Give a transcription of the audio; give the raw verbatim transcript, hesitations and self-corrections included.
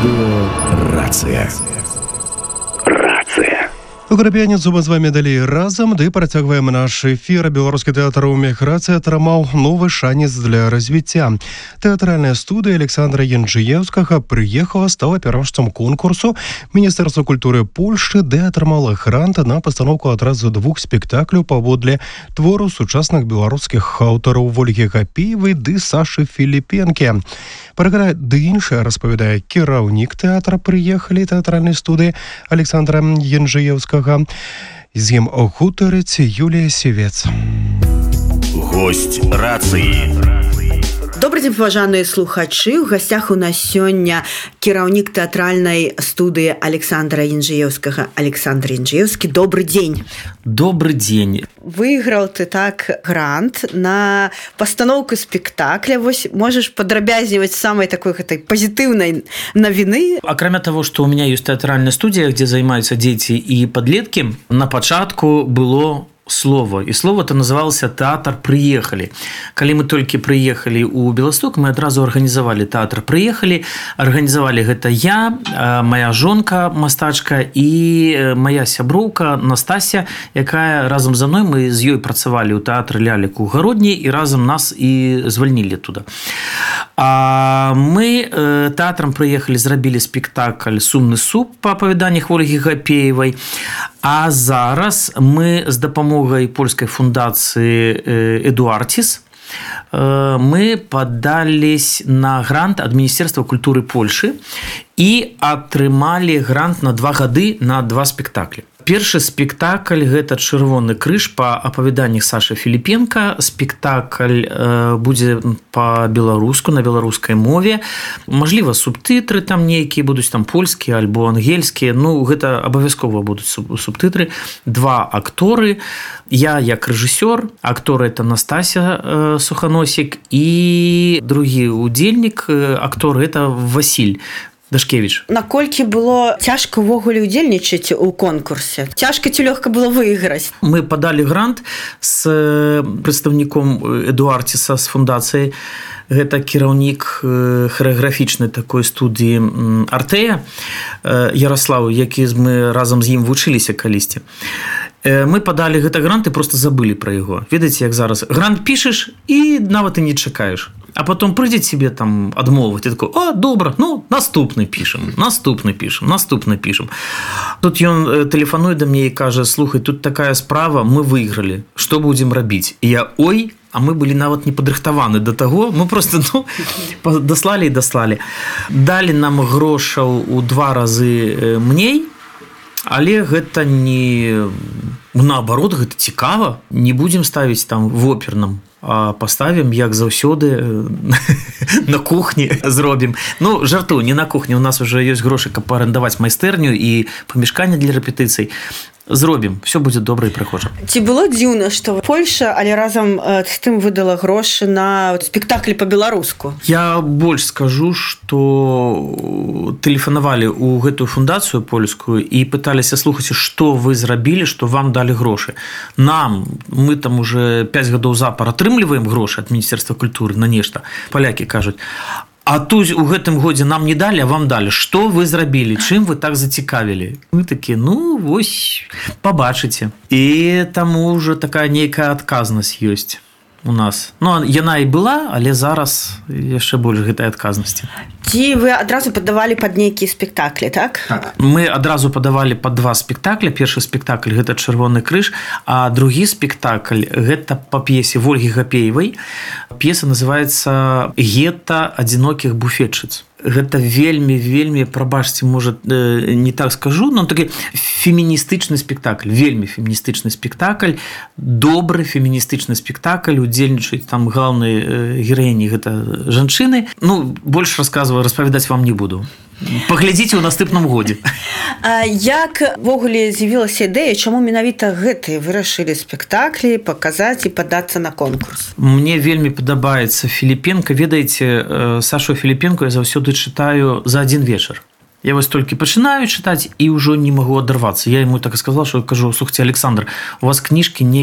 Радыё «Рацыя». Рацыя. У Грабяніцу мы з вами далей разам, ды працягваем наш эфір. Беларускі тэатр у эміграцыі атрымаў новы шанец для развіцця. Тэатральная студыя Александра Янджыеўскага прыехала, стала пераможцам конкурсу Міністэрства культуры Польшчы, ды атрымала грант на пастаноўку адразу двух спектакляў паводле твору сучасных беларускіх аўтараў Вольгі Гапеевай ды Сашы Філіпенкі. Пра ды іншае распавядае кіраўнік тэатра прыехалі тэатральнай студыі Александра Янджыеўскага. З ім гутарыць Юлія Сівец. Госць рацыі. Добрый день, уважаемые слухачы. В гостях у нас сегодня кіраўнік театральной студии Александра Янджыеўскага. Александр Янджыеўскі, добрый день. Добрый день. Выиграл ты так грант на постановку спектакля. Вось можешь падрабязніваць самой такой этой позитивной навіны? Акрамя того, что у меня есть театральная студия, где занимаются дети и подлетки, на пачатку было слово. И слово-то называлось «Театр приехали». Калі мы только приехали у Беласток, мы адразу организовали «Театр приехали». Организовали гэта я, моя жонка, мастачка, и моя сяброўка Настасья, якая разом за мной, мы з ёй працавалі ў тэатры «Лялек у гародні», и разом нас и звольнили туда. А мы тэатрам приехали, зрабілі спектакль «Сумны суп» по апавяданнях Вольгі Гапеевай. А зараз мы з дапамогай польскай фундацыі «Эдуартис» мы падались на грант ад Міністэрства культуры Польшчы і атрымалі грант на два гады на два спектаклі. Першы спектакль – гэта «Чырвоны крыж» па апавяданнях Сашы Філіпенка. Спектакль будзе па-беларуску, на беларускай мове. Мажліва, субтытры там нейкія будуць, там польскія альбо ангельскія. Ну, гэта абавязкова будуць субтытры. Два акторы. Я як рэжысёр, актор – это Настасья Суханосік, і другі удзельнік, актор – это Васіль Дашкевич. Наколькі было цяжка ўвогуле ўдзельнічаць у конкурсе? Цяжка ці лёгка было выйграць? Мы падалі грант з прадстаўніком Эдуартиса з фундацыі. Гэта кіраўнік харэаграфічнай такой студыі «Артея» Ярослаў, які мы разам з ім вучыліся калісьці. Мы падалі гэты грант і просто забылі пра яго. Ведаеце, як зараз грант пішаш і нават і не чакаеш. А потом прыйдзе себе там адмовы, ты такой: «О, добра, ну, наступны пішам, наступны пішам, наступны пішам». Тут ён тэлефануе да мне і кажа: «Слухай, тут такая справа, мы выйгралі, што будзем рабіць?» І я: «Ой, а мы былі нават не падрыхтаваны да таго, мы просто, ну, даслалі і даслалі». Далі нам грошаў у два разы мней, але гэта не... Наоборот, гэта цікава. Не будзем ставіць там в оперным, а поставім, як заўсёды, на кухні зробім. Ну, жарту, не на кухні, у нас уже ёсць грошы, каб арендаваць майстэрню і памяшканне для рэпетыцый. Зробім, все будзе добра і прыгожа. Ці было дзіўна, што Польша, але разам з тым выдала грошы на спектакль па-беларуску? Я больш скажу, што тэлефанавалі ў гэтую фундацыю польскую і пыталіся: «Слухайце, што вы зрабілі, што вам далі грошы?» Нам, мы там уже пяць гадоў запар атрымліваем грошы ад Міністэрства культуры на нешта. Палякі кажуць: «А тут у гэтым годзе нам не далі, а вам далі. Што вы зрабілі? Чым вы так зацікавілі?» Мы такі: «Ну, вось, пабачыце». І таму ўжо такая нейкая адказнасць ёсць у нас. Ну, яна і была, але зараз яшчэ больш гэтай адказнасці. Ці вы адразу падавалі пад нейкія спектаклі, так? Так. Мы адразу падавалі пад два спектакля. Першы спектакль – гэта «Чырвоны крыж», а другі спектакль – гэта па п'есе Вольгі Гапеевай. П'еса называецца «Гета адзінокіх буфетчыц». Гэта вельмі, вельмі, прабачце, можа, не так скажу, но такі феміністычны спектакль, вельмі феміністычны спектакль, добры феміністычны спектакль, удзельнічаюць там галоўныя гераіні, гэта жанчыны. Ну, больш расказваю, распавядаць вам не буду. Паглядзіце ў наступным годзе. А як ввогуле з'явілася ідэя, чаму менавіта гэтыя вырашылі спектаклі паказаць і падацца на конкурс? Мне вельмі падабаецца Філіпенка. Ведаеце, Сашу Філіпенку я заўсёды чытаю за адзін вечар. Я вось толькі пачынаю чытаць і ўжо не магу адарвацца. Я яму так і сказала, што кажу: «Слухайте, Александр, у вас кніжкі не